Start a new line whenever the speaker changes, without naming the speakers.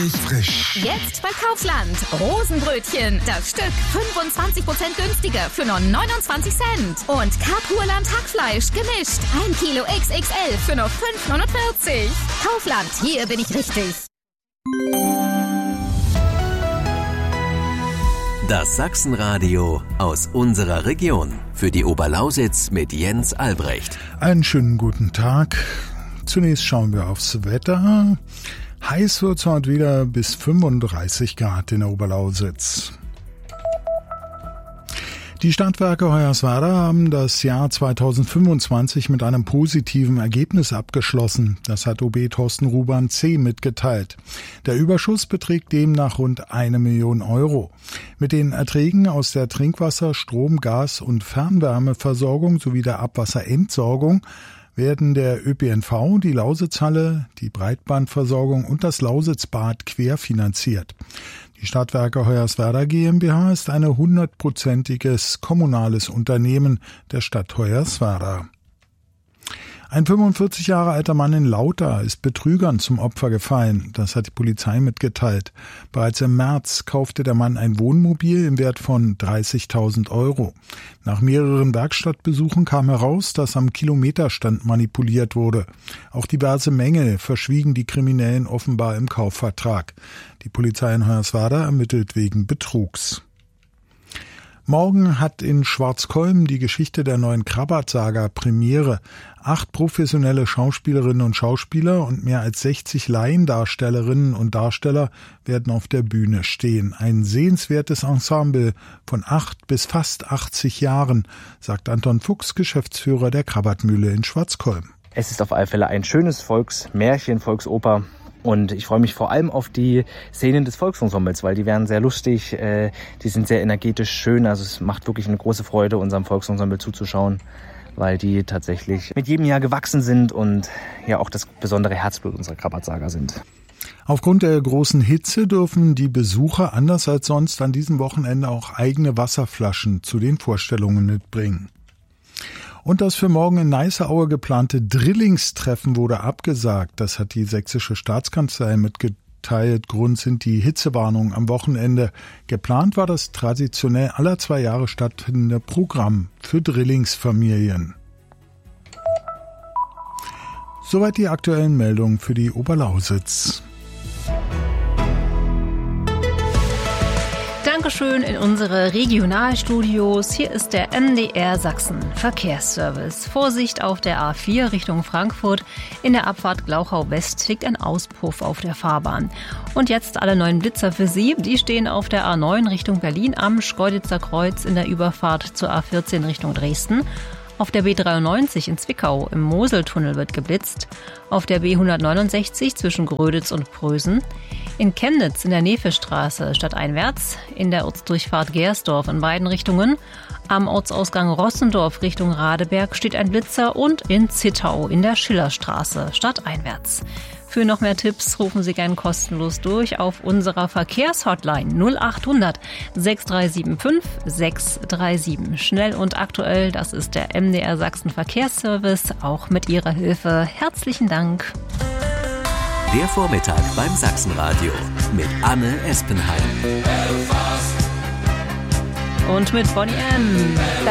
Knackig, frisch.
Jetzt bei Kaufland. Rosenbrötchen. Das Stück 25% günstiger für nur 29 Cent. Und Kapurland Hackfleisch gemischt. 1 Kilo XXL für nur 5,49. Kaufland, hier bin ich richtig.
Das Sachsenradio aus unserer Region. Für die Oberlausitz mit Jens Albrecht.
Einen schönen guten Tag. Zunächst schauen wir aufs Wetter. Heiß wird es heute wieder bis 35 Grad in der Oberlausitz. Die Stadtwerke Hoyerswerda haben das Jahr 2025 mit einem positiven Ergebnis abgeschlossen. Das hat OB Thorsten Ruban C. mitgeteilt. Der Überschuss beträgt demnach rund 1 Million Euro. Mit den Erträgen aus der Trinkwasser-, Strom-, Gas- und Fernwärmeversorgung sowie der Abwasserentsorgung werden der ÖPNV, die Lausitzhalle, die Breitbandversorgung und das Lausitzbad querfinanziert. Die Stadtwerke Hoyerswerda GmbH ist ein 100%iges kommunales Unternehmen der Stadt Hoyerswerda. Ein 45 Jahre alter Mann in Lauter ist Betrügern zum Opfer gefallen. Das hat die Polizei mitgeteilt. Bereits im März kaufte der Mann ein Wohnmobil im Wert von 30.000 Euro. Nach mehreren Werkstattbesuchen kam heraus, dass am Kilometerstand manipuliert wurde. Auch diverse Mängel verschwiegen die Kriminellen offenbar im Kaufvertrag. Die Polizei in Hoyerswerda ermittelt wegen Betrugs. Morgen hat in Schwarzkolm die Geschichte der neuen Krabat-Saga Premiere. 8 professionelle Schauspielerinnen und Schauspieler und mehr als 60 Laiendarstellerinnen und Darsteller werden auf der Bühne stehen. Ein sehenswertes Ensemble von 8 bis fast 80 Jahren, sagt Anton Fuchs, Geschäftsführer der Krabat-Mühle in Schwarzkolm.
Es ist auf alle Fälle ein schönes Volksmärchen, Volksoper. Und ich freue mich vor allem auf die Szenen des Volksensembles, weil die werden sehr lustig, die sind sehr energetisch schön. Also es macht wirklich eine große Freude, unserem Volksensemble zuzuschauen, weil die tatsächlich mit jedem Jahr gewachsen sind und ja auch das besondere Herzblut unserer Krabat-Saga sind.
Aufgrund der großen Hitze dürfen die Besucher anders als sonst an diesem Wochenende auch eigene Wasserflaschen zu den Vorstellungen mitbringen. Und das für morgen in Neisseaue geplante Drillingstreffen wurde abgesagt. Das hat die sächsische Staatskanzlei mitgeteilt. Grund sind die Hitzewarnungen am Wochenende. Geplant war das traditionell alle 2 Jahre stattfindende Programm für Drillingsfamilien. Soweit die aktuellen Meldungen für die Oberlausitz.
Dankeschön in unsere Regionalstudios. Hier ist der MDR Sachsen Verkehrsservice. Vorsicht auf der A4 Richtung Frankfurt. In der Abfahrt Glauchau West liegt ein Auspuff auf der Fahrbahn. Und jetzt alle neuen Blitzer für Sie. Die stehen auf der A9 Richtung Berlin am Schkeuditzer Kreuz in der Überfahrt zur A14 Richtung Dresden. Auf der B93 in Zwickau im Moseltunnel wird geblitzt. Auf der B169 zwischen Gröditz und Prösen. In Chemnitz in der Nefestraße stadteinwärts. In der Ortsdurchfahrt Gersdorf in beiden Richtungen. Am Ortsausgang Rossendorf Richtung Radeberg steht ein Blitzer. Und in Zittau in der Schillerstraße stadteinwärts. Für noch mehr Tipps rufen Sie gern kostenlos durch auf unserer Verkehrshotline 0800 6375 637. Schnell und aktuell, das ist der MDR Sachsen Verkehrsservice. Auch mit Ihrer Hilfe herzlichen Dank.
Der Vormittag beim Sachsenradio mit Anne Espenheim.
Und mit Bonnie M.